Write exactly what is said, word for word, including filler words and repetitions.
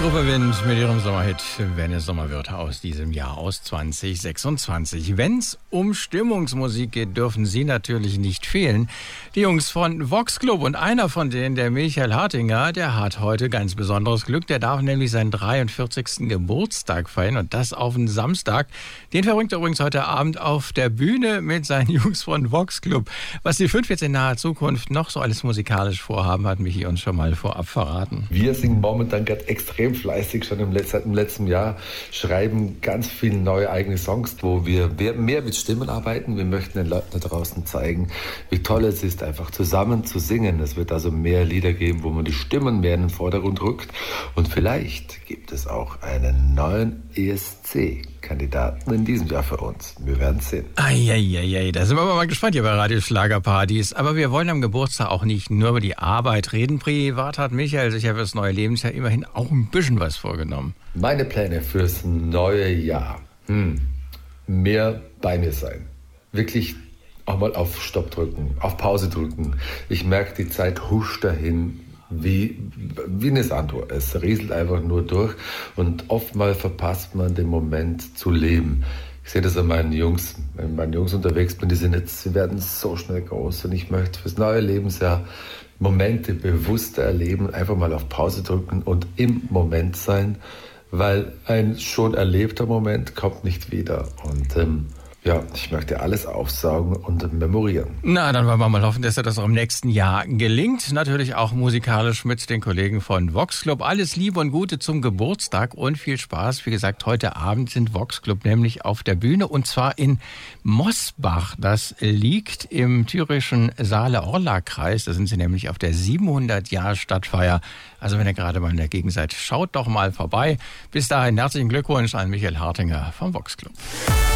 Gruppe Wind mit ihrem Sommerhit Wenn es Sommer wird aus diesem Jahr, aus zwanzig sechsundzwanzig. Wenn es um Stimmungsmusik geht, dürfen sie natürlich nicht fehlen. Die Jungs von Vox Club und einer von denen, der Michael Hartinger, der hat heute ganz besonderes Glück. Der darf nämlich seinen dreiundvierzigsten Geburtstag feiern und das auf den Samstag. Den verrückt er übrigens heute Abend auf der Bühne mit seinen Jungs von Vox Club. Was die fünf jetzt in naher Zukunft noch so alles musikalisch vorhaben, hat Michi uns schon mal vorab verraten. Wir singen momentan gerade extrem fleißig, schon im, Letz-, seit dem letzten Jahr, schreiben ganz viele neue eigene Songs, wo wir mehr mit Stimmen arbeiten. Wir möchten den Leuten da draußen zeigen, wie toll es ist, einfach zusammen zu singen. Es wird also mehr Lieder geben, wo man die Stimmen mehr in den Vordergrund rückt. Und vielleicht gibt es auch einen neuen E S C-Kandidaten in diesem Jahr für uns. Wir werden es sehen. Eieiei, da sind wir aber mal gespannt hier bei Radio Schlagerpartys. Aber wir wollen am Geburtstag auch nicht nur über die Arbeit reden. Privat hat Michael sich ja fürs neue Lebensjahr immerhin auch ein bisschen was vorgenommen. Meine Pläne fürs neue Jahr. Hm. Mehr bei mir sein. Wirklich auch mal auf Stopp drücken, auf Pause drücken. Ich merke, die Zeit huscht dahin wie, wie eine Sanduhr. Es rieselt einfach nur durch und oftmals verpasst man den Moment zu leben. Ich sehe das an meinen Jungs, wenn ich mit meinen Jungs unterwegs bin, die sind jetzt, sie werden so schnell groß und ich möchte fürs neue Lebensjahr Momente bewusster erleben, einfach mal auf Pause drücken und im Moment sein, weil ein schon erlebter Moment kommt nicht wieder. Und ähm, ja, ich möchte alles aufsaugen und memorieren. Na, dann wollen wir mal hoffen, dass das auch im nächsten Jahr gelingt. Natürlich auch musikalisch mit den Kollegen von Vox Club. Alles Liebe und Gute zum Geburtstag und viel Spaß. Wie gesagt, heute Abend sind Vox Club nämlich auf der Bühne und zwar in Mosbach. Das liegt im thürischen Saale-Orla-Kreis. Da sind sie nämlich auf der siebenhundert-Jahr-Stadtfeier. Also wenn ihr gerade mal in der Gegend seid, schaut doch mal vorbei. Bis dahin herzlichen Glückwunsch an Michael Hartinger vom Vox Club.